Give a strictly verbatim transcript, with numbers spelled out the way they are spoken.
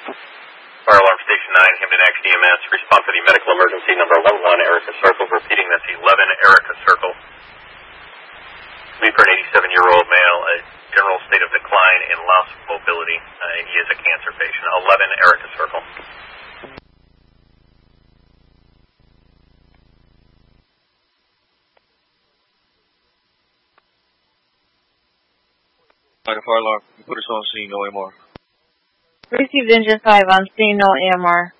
Fire alarm station nine, Hamden X D M S. Response to the medical emergency number eleven one Erica Circle. Repeating, that's eleven Erica Circle. Lead for an eighty-seven-year-old male, a general state of decline and loss of mobility, uh, and he is a cancer patient. eleven Erica Circle. Like a fire alarm, you put us on scene, no M R. Received engine five on scene, no A M R.